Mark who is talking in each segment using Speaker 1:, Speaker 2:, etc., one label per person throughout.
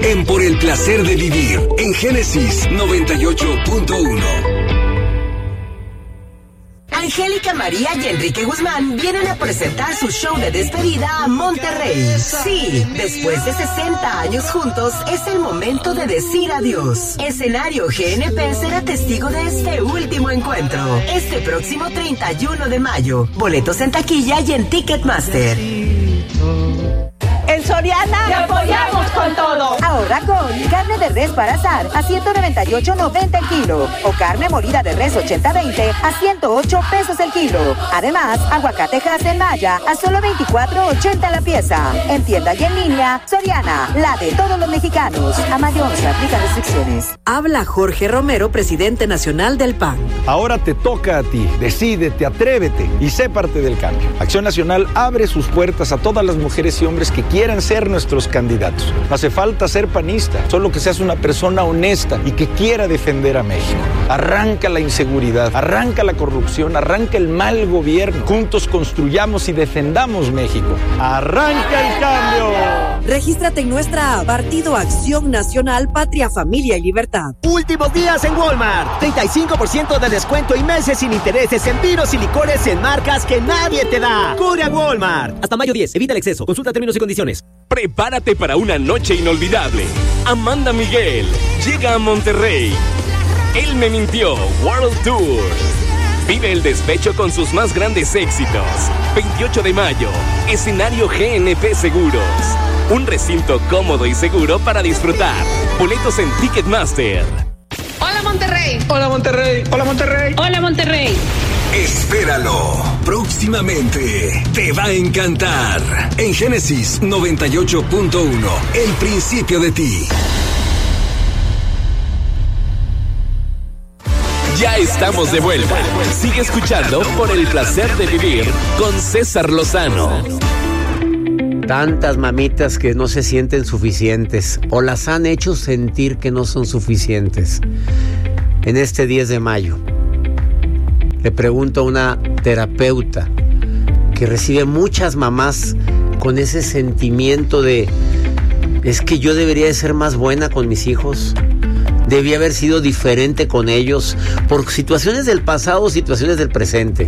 Speaker 1: en Por el Placer de Vivir, en Génesis 98.1.
Speaker 2: Angélica María y Enrique Guzmán vienen a presentar su show de despedida a Monterrey. Sí, después de 60 años juntos, es el momento de decir adiós. Escenario GNP será testigo de este último encuentro. Este próximo 31 de mayo. Boletos en taquilla y en Ticketmaster.
Speaker 3: En Soriana te apoyamos con todo.
Speaker 4: Ahorra con carne de res para asar a $198.90 el kilo o carne molida de res 80-20 a $108 el kilo. Además, aguacate Hass en Maya a solo $24.80 la pieza. En tienda y en línea, Soriana, la de todos los mexicanos. A mayo 11, aplica restricciones.
Speaker 5: Habla Jorge Romero, presidente nacional del PAN.
Speaker 6: Ahora te toca a ti. Decídete, atrévete y sé parte del cambio. Acción Nacional abre sus puertas a todas las mujeres y hombres que quieran ser nuestros candidatos. No hace falta ser panista, solo que seas una persona honesta y que quiera defender a México. Arranca la inseguridad, arranca la corrupción, arranca el mal gobierno. Juntos construyamos y defendamos México. ¡Arranca el cambio!
Speaker 5: Regístrate en nuestra app Partido Acción Nacional, Patria, Familia y Libertad.
Speaker 7: Últimos días en Walmart. 35% de descuento y meses sin intereses en vinos y licores en marcas que nadie te da. ¡Corre a Walmart!
Speaker 8: Hasta mayo 10. Evita el exceso. Consulta términos y condiciones.
Speaker 9: Prepárate para una noche inolvidable. Amanda Miguel llega a Monterrey. Él me mintió World Tour. Vive el despecho con sus más grandes éxitos. 28 de mayo, escenario GNP Seguros. Un recinto cómodo y seguro para disfrutar. Boletos en Ticketmaster.
Speaker 10: Hola Monterrey.
Speaker 11: Hola Monterrey. Hola Monterrey.
Speaker 10: Hola Monterrey.
Speaker 1: Espéralo. Próximamente te va a encantar. En Génesis 98.1, El principio de ti.
Speaker 9: Ya estamos de vuelta. Sigue escuchando Por el Placer de Vivir con César Lozano.
Speaker 12: Tantas mamitas que no se sienten suficientes o las han hecho sentir que no son suficientes. En este 10 de mayo le pregunto a una terapeuta que recibe muchas mamás con ese sentimiento de: es que yo debería de ser más buena con mis hijos, debía haber sido diferente con ellos, por situaciones del pasado o situaciones del presente.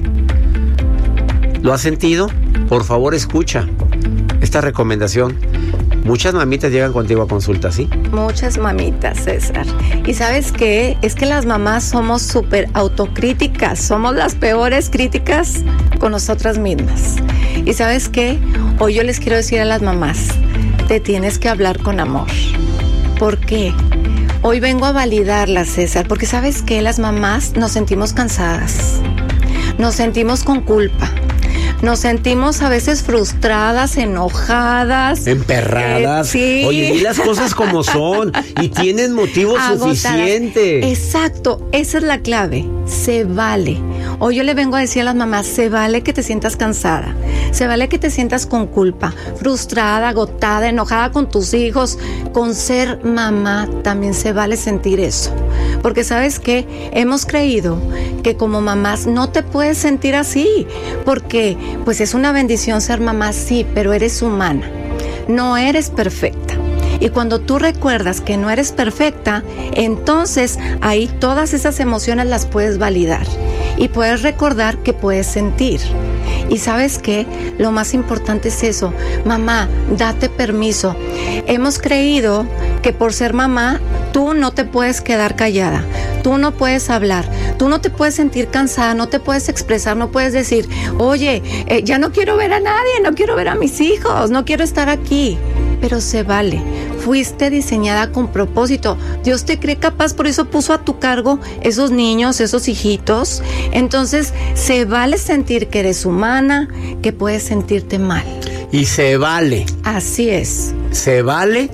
Speaker 12: ¿Lo has sentido? Por favor, escucha esta recomendación. Muchas mamitas llegan contigo a consulta, ¿sí?
Speaker 13: Muchas mamitas, César. ¿Y sabes qué? Es que las mamás somos súper autocríticas. Somos las peores críticas con nosotras mismas. ¿Y sabes qué? Hoy yo les quiero decir a las mamás, te tienes que hablar con amor. ¿Por qué? Hoy vengo a validarlas, César, porque ¿sabes qué? Las mamás nos sentimos cansadas. Nos sentimos con culpa. Nos sentimos a veces frustradas, enojadas,
Speaker 12: emperradas.
Speaker 13: Sí.
Speaker 12: Oye, di las cosas como son y tienen motivo suficiente.
Speaker 13: Exacto, esa es la clave. Se vale. Hoy yo le vengo a decir a las mamás, se vale que te sientas cansada. Se vale que te sientas con culpa, frustrada, agotada, enojada con tus hijos. Con ser mamá también se vale sentir eso. Porque ¿sabes qué? Hemos creído que como mamás no te puedes sentir así. Porque pues es una bendición ser mamá, sí, pero eres humana. No eres perfecta. Y cuando tú recuerdas que no eres perfecta, entonces ahí todas esas emociones las puedes validar. Y puedes recordar que puedes sentir. Y ¿sabes qué? Lo más importante es eso. Mamá, date permiso. Hemos creído que por ser mamá, tú no te puedes quedar callada. Tú no puedes hablar. Tú no te puedes sentir cansada. No te puedes expresar. No puedes decir, oye, ya no quiero ver a nadie. No quiero ver a mis hijos. No quiero estar aquí. Pero se vale. Fuiste diseñada con propósito. Dios te cree capaz, por eso puso a tu cargo esos niños, esos hijitos. Entonces, se vale sentir que eres humana, que puedes sentirte mal.
Speaker 12: Y se vale.
Speaker 13: Así es.
Speaker 12: Se vale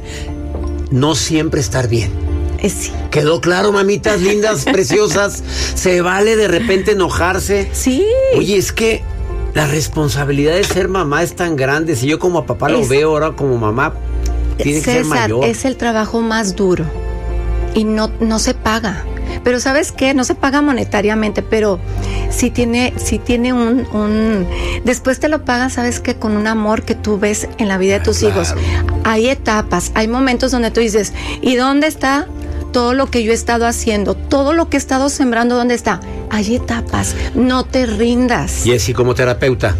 Speaker 12: no siempre estar bien.
Speaker 13: Sí.
Speaker 12: ¿Quedó claro, mamitas lindas, preciosas? Se vale de repente enojarse.
Speaker 13: Sí.
Speaker 12: Oye, es que la responsabilidad de ser mamá es tan grande. Si yo como papá lo veo, ahora como mamá tiene que ser mayor.
Speaker 13: Es el trabajo más duro y no se paga. Pero ¿sabes qué? No se paga monetariamente, pero sí tiene un después te lo pagan, ¿sabes qué? Con un amor que tú ves en la vida de tus hijos. Hay etapas, hay momentos donde tú dices, ¿y dónde está todo lo que yo he estado haciendo? Todo lo que he estado sembrando, ¿dónde está? Hay etapas, no te rindas.
Speaker 12: Jessy, como terapeuta,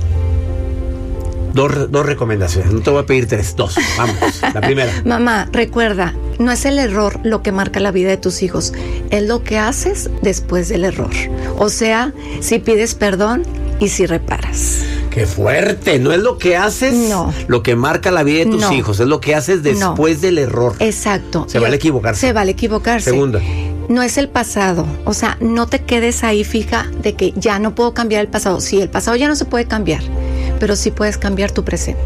Speaker 12: dos recomendaciones. No te voy a pedir 3, 2. Vamos, la primera.
Speaker 13: Mamá, recuerda, no es el error lo que marca la vida de tus hijos, es lo que haces después del error. O sea, si pides perdón y si reparas.
Speaker 12: ¡Qué fuerte! No es lo que haces lo que marca la vida de tus hijos, es lo que haces después del error.
Speaker 13: Exacto.
Speaker 12: Se vale equivocarse.
Speaker 13: Se vale equivocarse.
Speaker 12: Segunda.
Speaker 13: No es el pasado, o sea, no te quedes ahí fija de que ya no puedo cambiar el pasado. Sí, el pasado ya no se puede cambiar, pero sí puedes cambiar tu presente.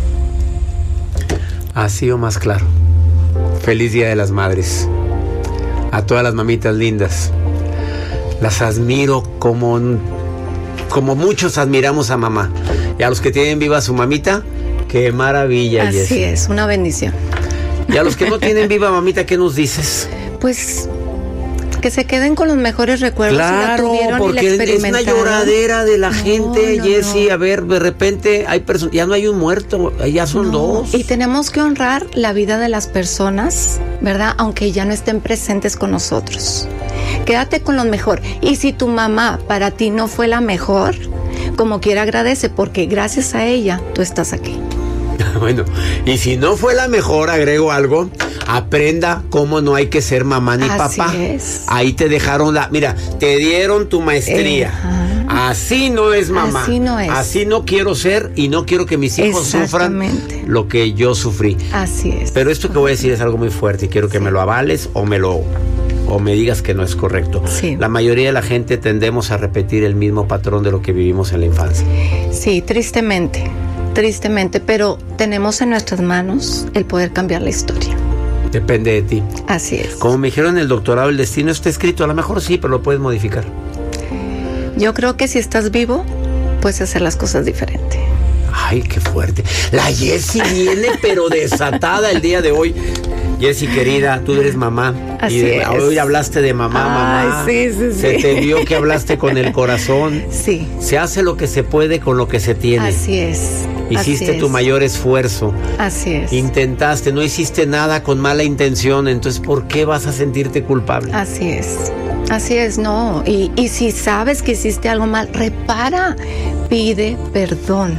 Speaker 12: Ha sido más claro. Feliz Día de las Madres. A todas las mamitas lindas. Las admiro como muchos admiramos a mamá. Y a los que tienen viva a su mamita, qué maravilla.
Speaker 13: Así
Speaker 12: Jessy.
Speaker 13: es, una bendición.
Speaker 12: Y a los que no tienen viva mamita, ¿qué nos dices?
Speaker 13: Pues que se queden con los mejores recuerdos.
Speaker 12: Claro,
Speaker 13: si la tuvieron
Speaker 12: porque
Speaker 13: y la
Speaker 12: es una lloradera de la gente, Jessy. A ver, de repente hay personas, ya no hay un muerto, ya son 2.
Speaker 13: Y tenemos que honrar la vida de las personas, ¿verdad? Aunque ya no estén presentes con nosotros. Quédate con lo mejor. Y si tu mamá para ti no fue la mejor, como quiera agradece, porque gracias a ella tú estás aquí.
Speaker 12: Bueno, y si no fue la mejor, agrego algo, aprenda cómo no hay que ser mamá ni papá.
Speaker 13: Así es.
Speaker 12: Ahí te dejaron mira, te dieron tu maestría. Así no es mamá.
Speaker 13: Así no es.
Speaker 12: Así no quiero ser y no quiero que mis hijos sufran lo que yo sufrí.
Speaker 13: Así es.
Speaker 12: Pero esto que voy a decir es algo muy fuerte y quiero que me lo avales o me digas que no es correcto.
Speaker 13: Sí.
Speaker 12: La mayoría de la gente tendemos a repetir el mismo patrón de lo que vivimos en la infancia.
Speaker 13: Sí, tristemente, pero tenemos en nuestras manos el poder cambiar la historia.
Speaker 12: Depende de ti.
Speaker 13: Así es.
Speaker 12: Como me dijeron en el doctorado, el destino está escrito. A lo mejor sí, pero lo puedes modificar.
Speaker 13: Yo creo que si estás vivo, puedes hacer las cosas diferente.
Speaker 12: Ay, qué fuerte. La Jessy viene, pero desatada el día de hoy. Jessy, querida, tú eres mamá.
Speaker 13: Así es.
Speaker 12: Hoy hablaste de mamá.
Speaker 13: Sí.
Speaker 12: Se te vio que hablaste con el corazón.
Speaker 13: Sí.
Speaker 12: Se hace lo que se puede con lo que se tiene.
Speaker 13: Así es.
Speaker 12: Hiciste tu mayor esfuerzo.
Speaker 13: Así es.
Speaker 12: Intentaste, no hiciste nada con mala intención. Entonces, ¿por qué vas a sentirte culpable?
Speaker 13: Así es, no. Y si sabes que hiciste algo mal, repara. Pide perdón.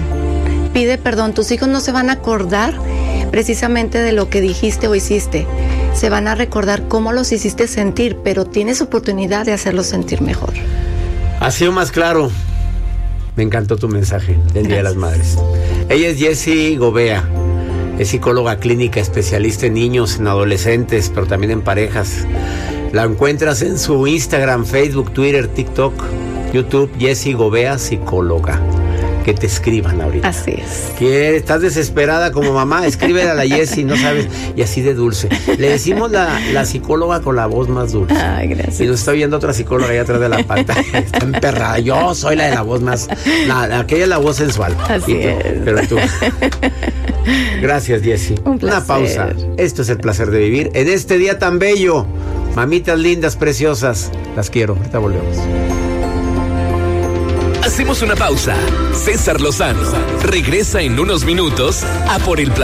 Speaker 13: Tus hijos no se van a acordar precisamente de lo que dijiste o hiciste. Se van a recordar cómo los hiciste sentir, pero tienes oportunidad de hacerlos sentir mejor.
Speaker 12: Ha sido más claro. Me encantó tu mensaje del Día de las Madres. Ella es Jessy Gobea. Es psicóloga clínica, especialista en niños, en adolescentes, pero también en parejas. La encuentras en su Instagram, Facebook, Twitter, TikTok, YouTube, Jessy Gobea, psicóloga. Que te escriban ahorita.
Speaker 13: Así es.
Speaker 12: Que estás desesperada como mamá, escríbele a la Jessy, no sabes, y así de dulce. Le decimos la psicóloga con la voz más dulce.
Speaker 13: Ay, gracias.
Speaker 12: Y nos está viendo otra psicóloga allá atrás de la pantalla. Está emperrada. Yo soy la de la voz más, aquella es la voz sensual.
Speaker 13: Así es.
Speaker 12: Pero tú. Gracias, Jessy.
Speaker 13: Un placer.
Speaker 12: Una pausa. Esto es el placer de vivir en este día tan bello. Mamitas lindas, preciosas. Las quiero. Ahorita volvemos.
Speaker 9: Hacemos una pausa. César Lozano regresa en unos minutos a Por el